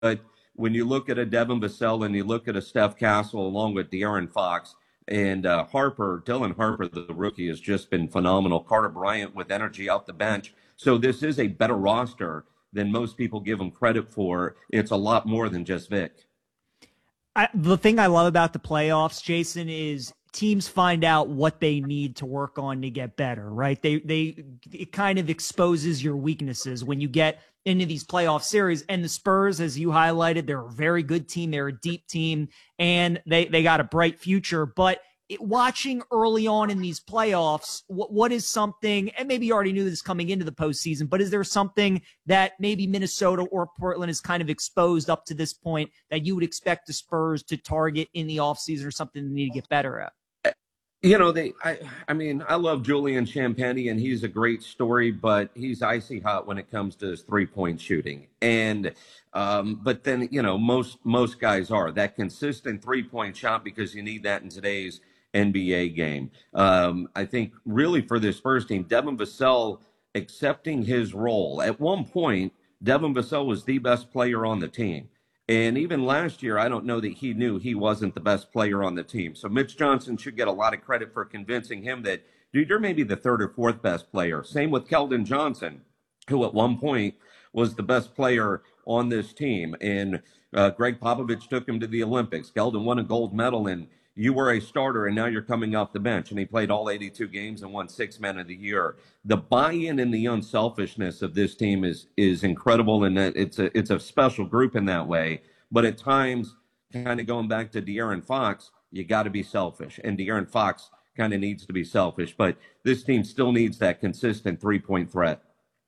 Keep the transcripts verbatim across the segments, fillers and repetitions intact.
But when you look at a Devin Vassell and you look at a Steph Castle along with De'Aaron Fox and uh, Harper, Dylan Harper, the rookie, has just been phenomenal. Carter Bryant with energy off the bench. So this is a better roster than most people give him credit for. It's a lot more than just Vic. I, the thing I love about the playoffs, Jason, is teams find out what they need to work on to get better, right? They, they, it kind of exposes your weaknesses when you get into these playoff series. And the Spurs, as you highlighted, they're a very good team. They're a deep team, and they, they got a bright future. But it, watching early on in these playoffs, what, what is something, and maybe you already knew this coming into the postseason, but is there something that maybe Minnesota or Portland has kind of exposed up to this point that you would expect the Spurs to target in the offseason, or something they need to get better at? You know, they. I. I mean, I love Julian Champagnie, and he's a great story, but he's icy hot when it comes to his three-point shooting. And, um, but then you know, most most guys are that consistent three-point shot, because you need that in today's N B A game. Um, I think really for this first team, Devin Vassell accepting his role. At one point, Devin Vassell was the best player on the team. And even last year, I don't know that he knew he wasn't the best player on the team. So Mitch Johnson should get a lot of credit for convincing him that, dude, you're maybe the third or fourth best player. Same with Keldon Johnson, who at one point was the best player on this team. And uh, Greg Popovich took him to the Olympics. Keldon won a gold medal, and you were a starter, and now you're coming off the bench. And he played all eighty-two games and won six men of the year. The buy-in and the unselfishness of this team is is incredible, and it's a it's a special group in that way. But at times, kind of going back to De'Aaron Fox, you got to be selfish, and De'Aaron Fox kind of needs to be selfish. But this team still needs that consistent three-point threat.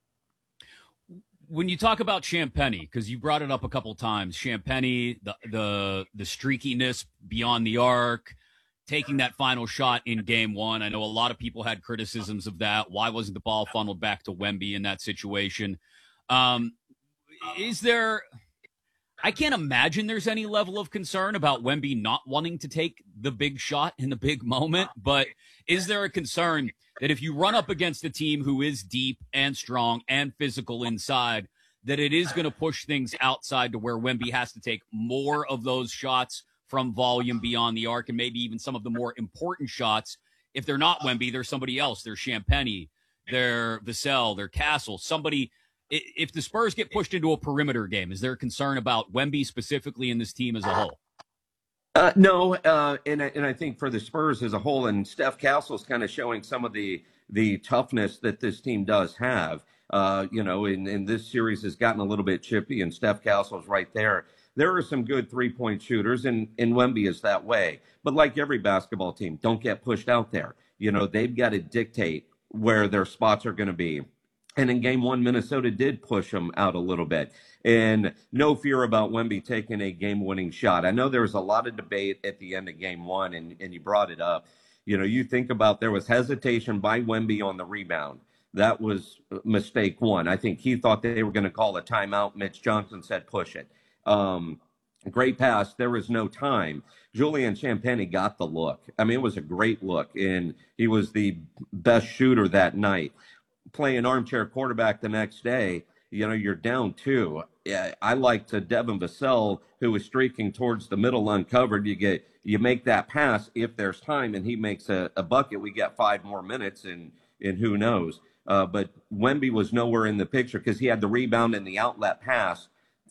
When you talk about Champagnie, because you brought it up a couple times, Champagnie, the the the streakiness beyond the arc, taking that final shot in game one. I know a lot of people had criticisms of that. Why wasn't the ball funneled back to Wemby in that situation? Um, is there – I can't imagine there's any level of concern about Wemby not wanting to take the big shot in the big moment, but is there a concern that if you run up against a team who is deep and strong and physical inside, that it is going to push things outside to where Wemby has to take more of those shots from volume beyond the arc, and maybe even some of the more important shots? If they're not Wemby, they're somebody else. They're Champagnie, they're Vassell, they're Castle, somebody. If the Spurs get pushed into a perimeter game, is there a concern about Wemby specifically in this team as a whole? Uh, no, uh, and, and I think for the Spurs as a whole, and Steph Castle's kind of showing some of the the toughness that this team does have. Uh, you know, in, in this series has gotten a little bit chippy, and Steph Castle's right there. There are some good three-point shooters, and, and Wemby is that way. But like every basketball team, don't get pushed out there. You know, they've got to dictate where their spots are going to be. And in game one, Minnesota did push them out a little bit. And no fear about Wemby taking a game-winning shot. I know there was a lot of debate at the end of game one, and, and you brought it up. You know, you think about there was hesitation by Wemby on the rebound. That was mistake one. I think he thought they were going to call a timeout. Mitch Johnson said, push it. Um, great pass. There was no time. Julian Champagnie got the look. I mean, it was a great look, and he was the best shooter that night. Playing armchair quarterback the next day, you know, you're down two. Yeah, I liked Devin Vassell, who was streaking towards the middle uncovered. You get, you make that pass if there's time, and he makes a, a bucket. We got five more minutes, and and who knows? Uh, but Wemby was nowhere in the picture because he had the rebound and the outlet pass,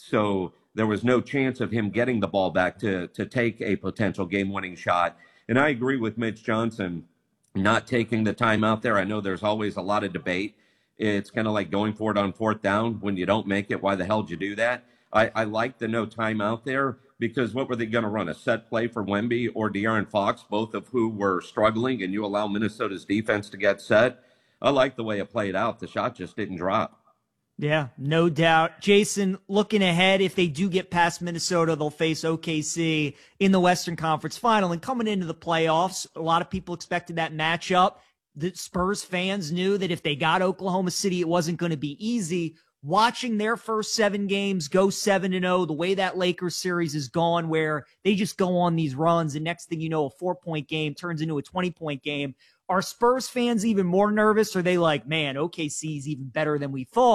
so there was no chance of him getting the ball back to to take a potential game-winning shot. And I agree with Mitch Johnson not taking the time out there. I know there's always a lot of debate. It's kind of like going for it on fourth down. When you don't make it, why the hell did you do that? I, I like the no time out there, because what were they going to run, a set play for Wemby or De'Aaron Fox, both of who were struggling, and you allow Minnesota's defense to get set? I like the way it played out. The shot just didn't drop. Yeah, no doubt. Jason, looking ahead, if they do get past Minnesota, they'll face O K C in the Western Conference Final. And coming into the playoffs, a lot of people expected that matchup. The Spurs fans knew that if they got Oklahoma City, it wasn't going to be easy. Watching their first seven games go seven and oh, the way that Lakers series is gone, where they just go on these runs, and next thing you know, a four-point game turns into a twenty-point game. Are Spurs fans even more nervous? Or are they like, man, O K C is even better than we thought?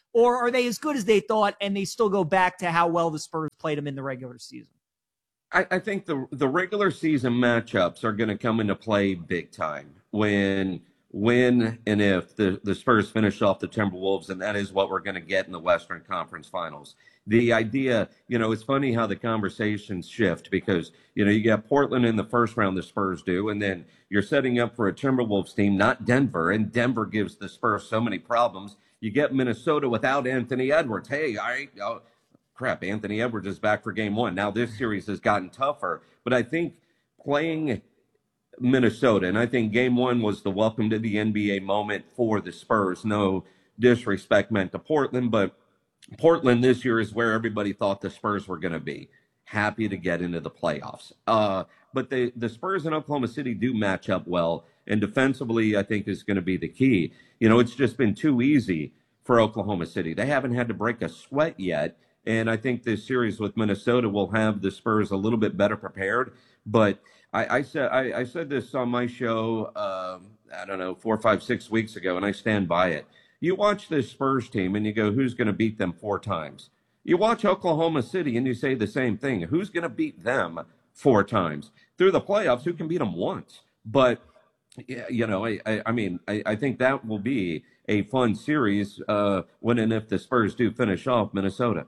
Or are they as good as they thought and they still go back to how well the Spurs played them in the regular season? I, I think the the regular season matchups are going to come into play big time when when and if the, the Spurs finish off the Timberwolves, and that is what we're going to get in the Western Conference Finals. The idea, you know, it's funny how the conversations shift because, you know, you got Portland in the first round, the Spurs do, and then you're setting up for a Timberwolves team, not Denver, and Denver gives the Spurs so many problems. You get Minnesota without Anthony Edwards. Hey, all right, oh, crap, Anthony Edwards is back for game one. Now this series has gotten tougher, but I think playing Minnesota, and I think game one was the welcome to the N B A moment for the Spurs. No disrespect meant to Portland, but Portland this year is where everybody thought the Spurs were going to be. Happy to get into the playoffs. Uh, but the, the Spurs in Oklahoma City do match up well, and defensively I think is going to be the key. You know, it's just been too easy for Oklahoma City. They haven't had to break a sweat yet, and I think this series with Minnesota will have the Spurs a little bit better prepared. But I, I said I, I said this on my show, um, I don't know, four, five, six weeks ago, and I stand by it. You watch this Spurs team and you go, who's going to beat them four times? You watch Oklahoma City and you say the same thing. Who's going to beat them four times? Through the playoffs, who can beat them once? But, you know, I, I, I mean, I, I think that will be a fun series uh, when and if the Spurs do finish off Minnesota.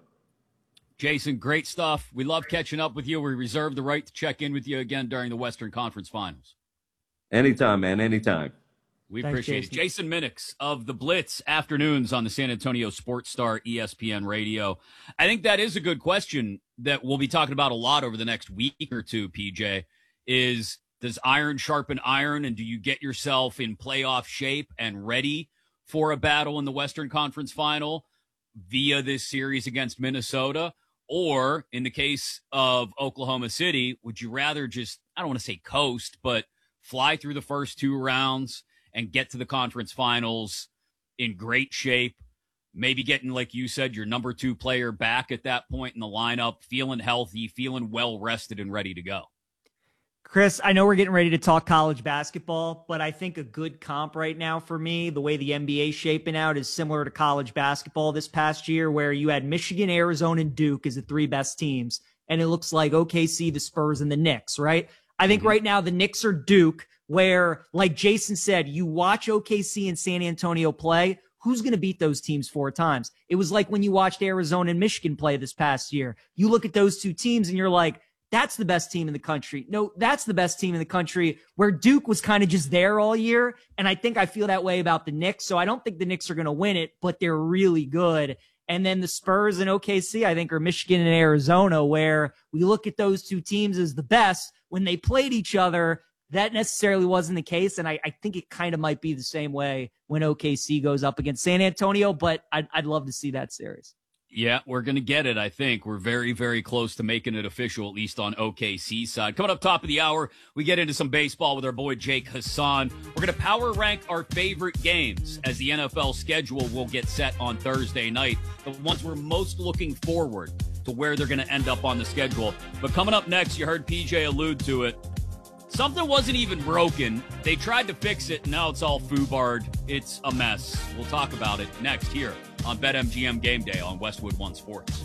Jason, great stuff. We love catching up with you. We reserve the right to check in with you again during the Western Conference Finals. Anytime, man, anytime. We Thanks, appreciate Jason. it. Jason Minix of the Blitz afternoons on the San Antonio Sports Star E S P N Radio. I think that is a good question that we'll be talking about a lot over the next week or two, P J, is does iron sharpen iron, and do you get yourself in playoff shape and ready for a battle in the Western Conference Final via this series against Minnesota? Or in the case of Oklahoma City, would you rather just, I don't want to say coast, but fly through the first two rounds and get to the conference finals in great shape, maybe getting, like you said, your number two player back at that point in the lineup, feeling healthy, feeling well-rested and ready to go? Chris, I know we're getting ready to talk college basketball, but I think a good comp right now for me, the way the N B A is shaping out, is similar to college basketball this past year, where you had Michigan, Arizona, and Duke as the three best teams, and it looks like O K C, the Spurs, and the Knicks, right? I think mm-hmm. right now the Knicks are Duke, where, like Jason said, you watch O K C and San Antonio play, who's going to beat those teams four times? It was like when you watched Arizona and Michigan play this past year. You look at those two teams and you're like, that's the best team in the country. No, that's the best team in the country, where Duke was kind of just there all year. And I think I feel that way about the Knicks. So I don't think the Knicks are going to win it, but they're really good. And then the Spurs and O K C, I think, are Michigan and Arizona, where we look at those two teams as the best. When they played each other, that necessarily wasn't the case. And I, I think it kind of might be the same way when O K C goes up against San Antonio, but I'd, I'd love to see that series. Yeah, we're going to get it, I think. We're very, very close to making it official, at least on O K C side. Coming up top of the hour, we get into some baseball with our boy Jake Hassan. We're going to power rank our favorite games as the N F L schedule will get set on Thursday night, the ones we're most looking forward to where they're going to end up on the schedule. But coming up next, you heard P J allude to it. Something wasn't even broken. They tried to fix it, and now it's all foobarred. It's a mess. We'll talk about it next here on BetMGM Game Day on Westwood One Sports.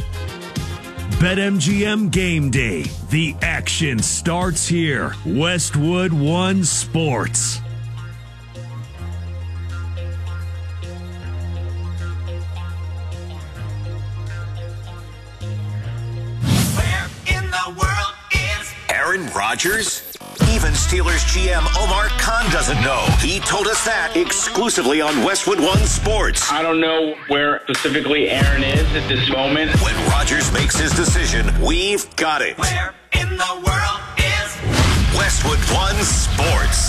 BetMGM Game Day. The action starts here. Westwood One Sports. Where in the world is Aaron Rodgers? Even Steelers G M Omar Khan doesn't know. He told us that exclusively on Westwood One Sports. I don't know where specifically Aaron is at this moment. When Rodgers makes his decision, we've got it. Where in the world is Westwood One Sports?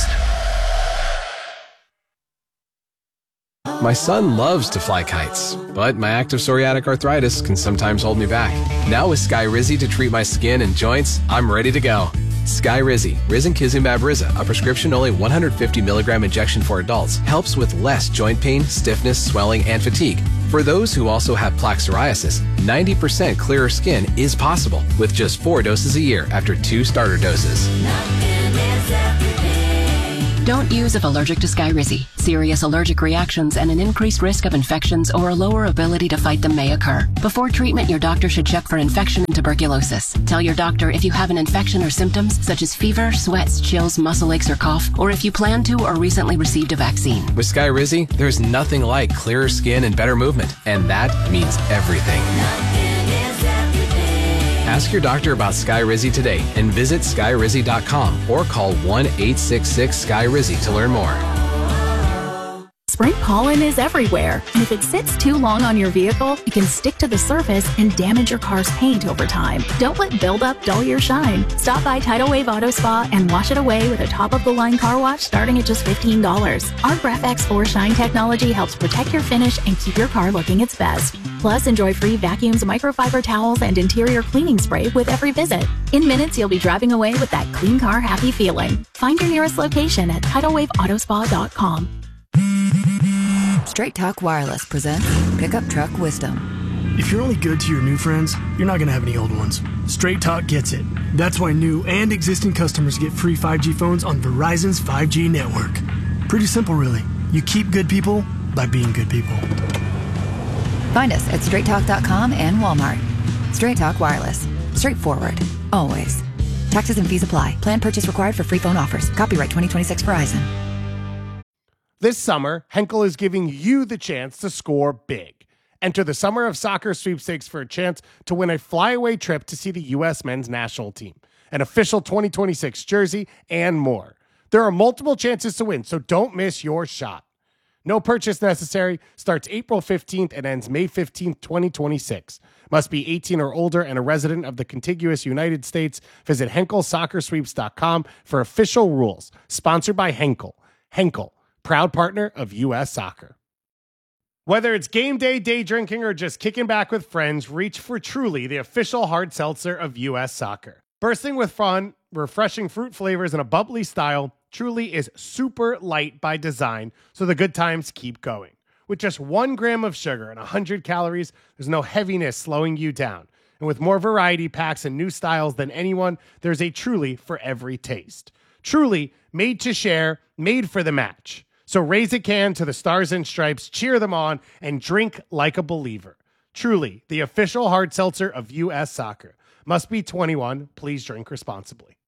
My son loves to fly kites, but my active psoriatic arthritis can sometimes hold me back. Now with Skyrizi to treat my skin and joints, I'm ready to go. Skyrizi, risankizumab Riza, a prescription-only one hundred fifty milligram injection for adults, helps with less joint pain, stiffness, swelling, and fatigue. For those who also have plaque psoriasis, ninety percent clearer skin is possible with just four doses a year after two starter doses. Don't use if allergic to Skyrizi. Serious allergic reactions and an increased risk of infections or a lower ability to fight them may occur. Before treatment, your doctor should check for infection and tuberculosis. Tell your doctor if you have an infection or symptoms such as fever, sweats, chills, muscle aches, or cough, or if you plan to or recently received a vaccine. With Skyrizi, there's nothing like clearer skin and better movement, and that means everything. Ask your doctor about Skyrizi today and visit skyrizi dot com or call one eight six six Sky Rizzy to learn more. Spring pollen is everywhere, and if it sits too long on your vehicle, it can stick to the surface and damage your car's paint over time. Don't let buildup dull your shine. Stop by Tidal Wave Auto Spa and wash it away with a top-of-the-line car wash starting at just fifteen dollars. Our GraphX four Shine technology helps protect your finish and keep your car looking its best. Plus, enjoy free vacuums, microfiber towels, and interior cleaning spray with every visit. In minutes, you'll be driving away with that clean car happy feeling. Find your nearest location at tidal wave auto spa dot com. Straight Talk Wireless presents Pickup Truck Wisdom. If you're only good to your new friends, you're not going to have any old ones. Straight Talk gets it. That's why new and existing customers get free five G phones on Verizon's five G network. Pretty simple, really. You keep good people by being good people. Find us at straight talk dot com and Walmart. Straight Talk Wireless. Straightforward. Always. Taxes and fees apply. Plan purchase required for free phone offers. Copyright twenty twenty-six Verizon. This summer, Henkel is giving you the chance to score big. Enter the Summer of Soccer sweepstakes for a chance to win a flyaway trip to see the U S men's national team, an official twenty twenty-six jersey, and more. There are multiple chances to win, so don't miss your shot. No purchase necessary. Starts April fifteenth and ends May fifteenth, twenty twenty-six. Must be eighteen or older and a resident of the contiguous United States. Visit henkel soccer sweeps dot com for official rules. Sponsored by Henkel. Henkel, proud partner of U S Soccer. Whether it's game day, day drinking, or just kicking back with friends, reach for Truly, the official hard seltzer of U S Soccer. Bursting with fun, refreshing fruit flavors, and a bubbly style, Truly is super light by design, so the good times keep going. With just one gram of sugar and one hundred calories, there's no heaviness slowing you down. And with more variety packs and new styles than anyone, there's a Truly for every taste. Truly, made to share, made for the match. So raise a can to the Stars and Stripes, cheer them on, and drink like a believer. Truly, the official hard seltzer of U S Soccer. Must be twenty-one. Please drink responsibly.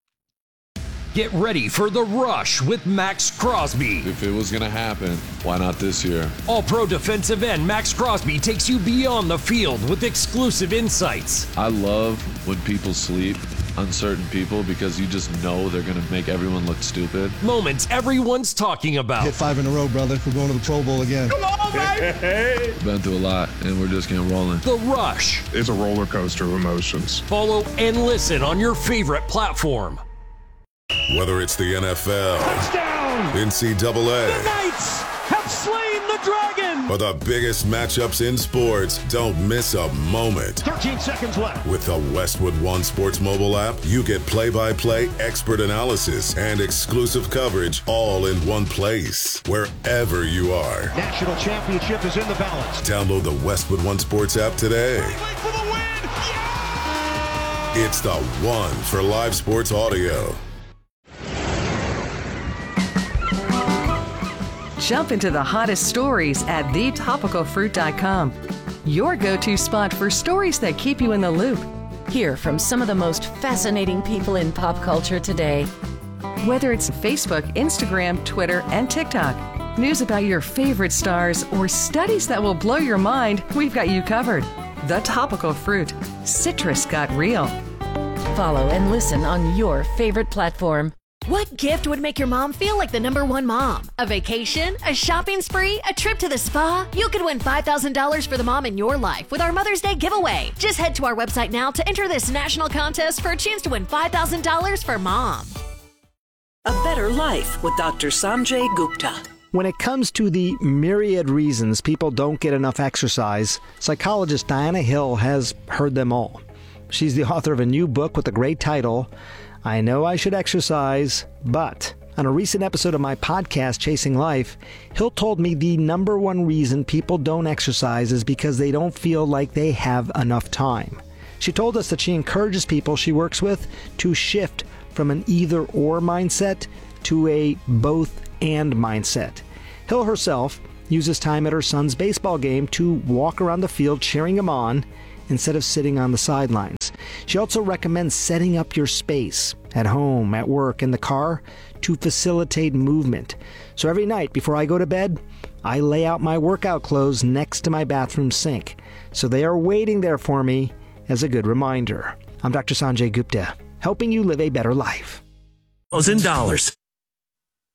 Get ready for the rush with Max Crosby. If it was going to happen, why not this year? All-pro defensive end Max Crosby takes you beyond the field with exclusive insights. I love when people sleep on certain people because you just know they're going to make everyone look stupid. Moments everyone's talking about. Hit five in a row, brother. We're going to the Pro Bowl again. Come on, baby! Been through a lot, and we're just getting rolling. The Rush. It's a roller coaster of emotions. Follow and listen on your favorite platform. Whether it's the N F L, touchdown, N C double A, the Knights have slain the dragon, or the biggest matchups in sports, don't miss a moment. thirteen seconds left. With the Westwood One Sports mobile app, you get play-by-play, expert analysis, and exclusive coverage all in one place, wherever you are. National championship is in the balance. Download the Westwood One Sports app today. For the win. Yeah! It's the one for live sports audio. Jump into the hottest stories at the topical fruit dot com. Your go-to spot for stories that keep you in the loop. Hear from some of the most fascinating people in pop culture today. Whether it's Facebook, Instagram, Twitter, and TikTok, news about your favorite stars, or studies that will blow your mind, we've got you covered. The Topical Fruit. Citrus got real. Follow and listen on your favorite platform. What gift would make your mom feel like the number one mom? A vacation? A shopping spree? A trip to the spa? You could win five thousand dollars for the mom in your life with our Mother's Day giveaway. Just head to our website now to enter this national contest for a chance to win five thousand dollars for mom. A Better Life with Doctor Sanjay Gupta. When it comes to the myriad reasons people don't get enough exercise, psychologist Diana Hill has heard them all. She's the author of a new book with a great title, I Know I Should Exercise, But. On a recent episode of my podcast, Chasing Life, Hill told me the number one reason people don't exercise is because they don't feel like they have enough time. She told us that she encourages people she works with to shift from an either-or mindset to a both-and mindset. Hill herself uses time at her son's baseball game to walk around the field cheering him on instead of sitting on the sidelines. She also recommends setting up your space at home, at work, in the car to facilitate movement. So every night before I go to bed, I lay out my workout clothes next to my bathroom sink, so they are waiting there for me as a good reminder. I'm Doctor Sanjay Gupta, helping you live a better life. Thousand dollars.